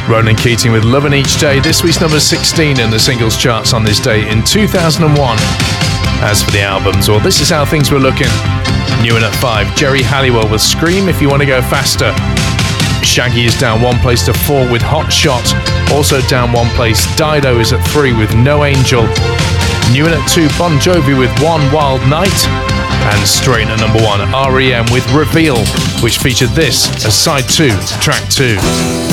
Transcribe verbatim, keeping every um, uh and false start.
Ronan Keating with Lovin' Each Day, this week's number sixteen in the singles charts on this day in two thousand one. As for the albums, well, this is how things were looking. New in at five, Jerry Halliwell with Scream If You Want to Go Faster. Shaggy is down one place to four with Hot Shot. Also down one place, Dido is at three with No Angel. New in at two, Bon Jovi with One Wild Night. And straight in at number one, R E M with Reveal, which featured this as side two, track two.